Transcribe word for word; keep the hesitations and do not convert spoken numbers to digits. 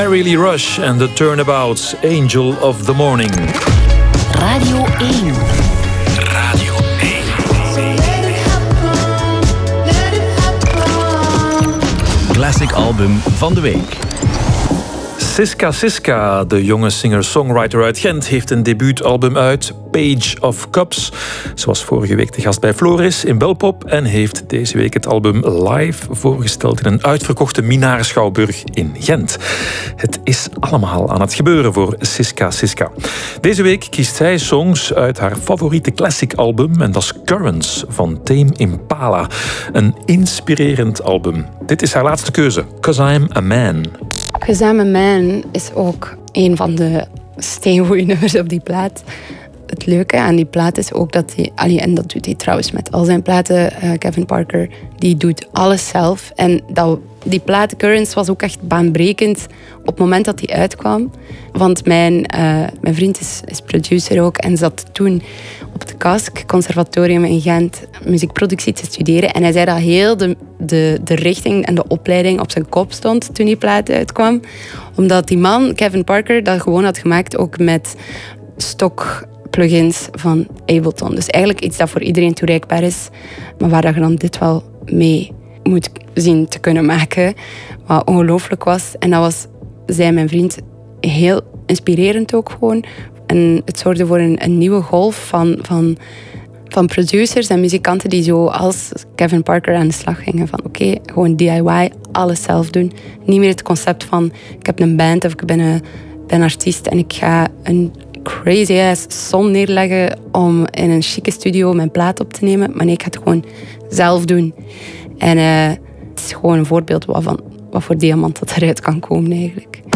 Mary Lee Rush en The Turnabouts, Angel of the Morning. Radio één. Radio één. Classic album van de week. Siska Siska, de jonge singer-songwriter uit Gent, heeft een debuutalbum uit, Page of Cups. Ze was vorige week de gast bij Floris in Belpop en heeft deze week het album live voorgesteld in een uitverkochte Minaar-schouwburg in Gent. Het is allemaal aan het gebeuren voor Siska Siska. Deze week kiest zij songs uit haar favoriete classic album en dat is Currents van Tame Impala. Een inspirerend album. Dit is haar laatste keuze, 'Cause I'm a Man. 'Cause I'm a Man is ook een van de steengoeie nummers op die plaat. Het leuke aan die plaat is ook dat hij... Allee, en dat doet hij trouwens met al zijn platen. Uh, Kevin Parker, die doet alles zelf. En dat, die plaat Currents was ook echt baanbrekend op het moment dat hij uitkwam. Want mijn, uh, mijn vriend is, is producer ook en zat toen op het K A S K Conservatorium in Gent muziekproductie te studeren. En hij zei dat heel de, de, de richting en de opleiding op zijn kop stond toen die plaat uitkwam. Omdat die man, Kevin Parker, dat gewoon had gemaakt ook met stock plugins van Ableton. Dus eigenlijk iets dat voor iedereen toereikbaar is, maar waar je dan dit wel mee moet zien te kunnen maken. Wat ongelooflijk was. En dat was, zei mijn vriend, heel inspirerend ook gewoon. En het zorgde voor een, een nieuwe golf van, van, van producers en muzikanten die zo als Kevin Parker aan de slag gingen. Van oké, okay, gewoon D I Y, alles zelf doen. Niet meer het concept van ik heb een band of ik ben een, ben een artiest en ik ga een crazy ass som neerleggen om in een chique studio mijn plaat op te nemen. Maar nee, ik ga het gewoon zelf doen. En uh, het is gewoon een voorbeeld wat, van, wat voor diamant dat eruit kan komen eigenlijk.